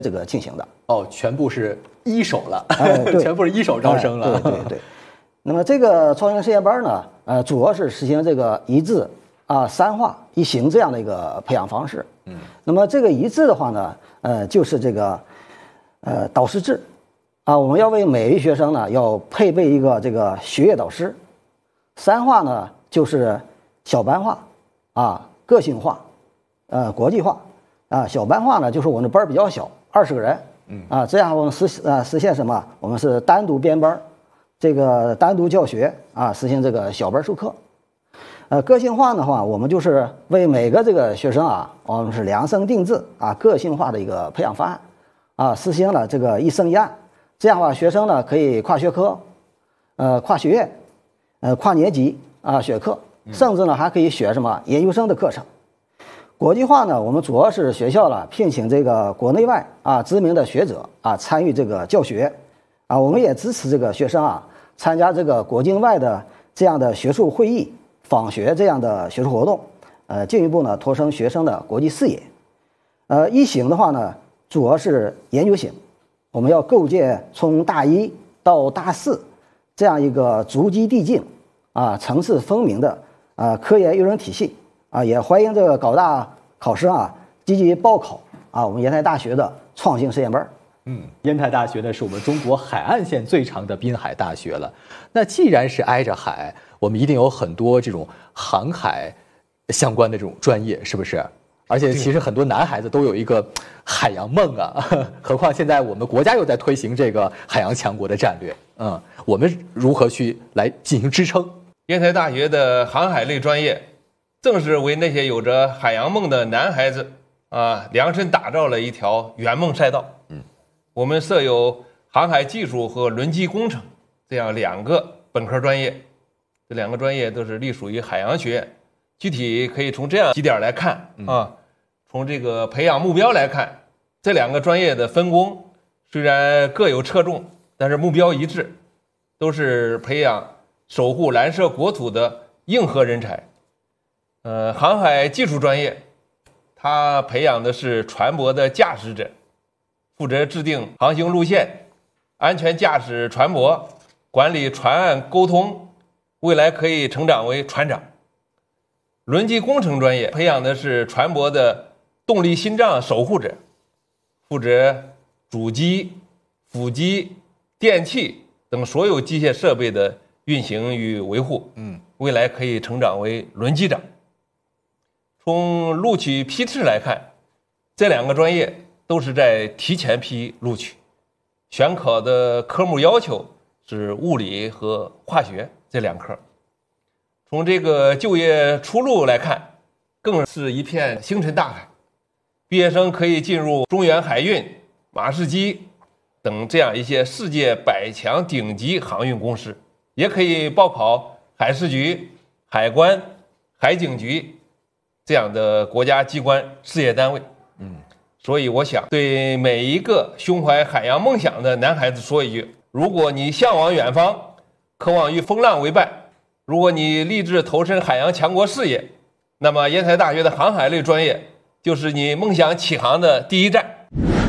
这个进行的。 哦，全部是一手了， 对全部是一手招生了。 对。那么这个创新实验班呢，主要是实行这个一制三化一行这样的一个培养方式。那么这个一制的话呢，就是这个导师制我们要为每一学生呢要配备一个这个学业导师。三化呢就是小班化个性化国际化小班化呢就是我们的班比较小，20个人这样我们实现什么？我们是单独编班，这个单独教学实行这个小班授课。个性化的话，我们就是为每个这个学生我们是量身定制个性化的一个培养方案实行了这个一生一案。这样的话，学生呢可以跨学科跨学院跨年级选课，甚至呢还可以选什么研究生的课程。国际化呢，我们主要是学校呢聘请这个国内外知名的学者参与这个教学我们也支持这个学生参加这个国境外的这样的学术会议、访学这样的学术活动，进一步呢提升学生的国际视野。一行的话呢，主要是研究型，我们要构建从大一到大4这样一个逐级递进层次分明的科研育人体系也欢迎这个搞大考生积极报考我们烟台大学的创新实验班。 烟台大学呢是我们中国海岸线最长的滨海大学了。那既然是挨着海，我们一定有很多这种航海相关的这种专业，是不是？而且其实很多男孩子都有一个海洋梦何况现在我们国家又在推行这个海洋强国的战略，我们如何去来进行支撑？ 烟台大学的航海类专业，正是为那些有着海洋梦的男孩子量身打造了一条圆梦赛道。我们设有航海技术和轮机工程这样2个本科专业，这2个专业都是隶属于海洋学院。具体可以从这样几点来看从这个培养目标来看，这2个专业的分工虽然各有侧重，但是目标一致，都是培养守护蓝色国土的硬核人才。航海技术专业，它培养的是船舶的驾驶者，负责制定航行路线，安全驾驶船舶，管理船岸沟通，未来可以成长为船长。轮机工程专业培养的是船舶的动力心脏守护者，负责主机、辅机、电气等所有机械设备的运行与维护，未来可以成长为轮机长。从录取批次来看，这2个专业都是在提前批录取，选考的科目要求是物理和化学这2科。从这个就业出路来看，更是一片星辰大海。毕业生可以进入中远海运、马士基等这样一些世界100强顶级航运公司，也可以报考海事局、海关、海警局这样的国家机关事业单位。所以我想对每一个胸怀海洋梦想的男孩子说一句：如果你向往远方，渴望与风浪为伴，如果你立志投身海洋强国事业，那么烟台大学的航海类专业就是你梦想起航的第一站。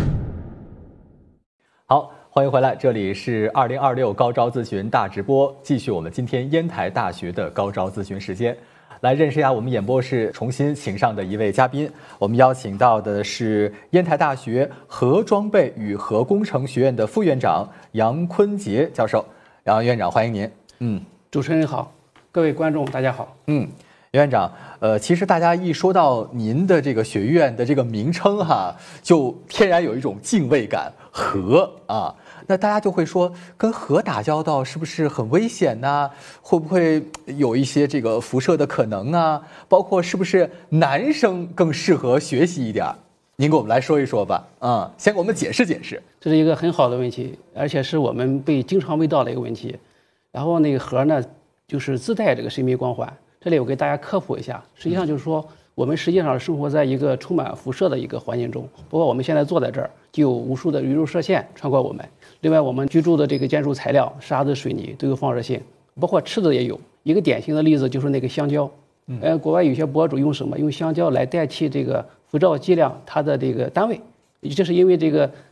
好，欢迎回来，这里是2026高招咨询大直播，继续我们今天烟台大学的高招咨询时间。来认识一下我们演播室重新请上的一位嘉宾，我们邀请到的是烟台大学核装备与核工程学院的副院长杨坤杰教授。杨院长，欢迎您。 主持人好，各位观众大家好。 杨院长，其实大家一说到您的这个学院的这个名称就天然有一种敬畏感，核那大家就会说，跟核打交道是不是很危险呢？会不会有一些这个辐射的可能啊？包括是不是男生更适合学习一点？您给我们来说一说吧。先给我们解释解释。 这是一个很好的问题，而且是我们被经常问到的一个问题。然后那个核呢，就是自带这个神秘光环。这里我给大家科普一下，实际上就是说，我们实际上生活在一个充满辐射的一个环境中。不过我们现在坐在这儿，就有无数的宇宙射线穿过我们。另外，我们居住的这个建筑材料，沙子、水泥都有放射性，包括吃的也有。一个典型的例子就是那个香蕉。国外有些博主用什么？用香蕉来代替这个辐照剂量它的这个单位。 这是因为这个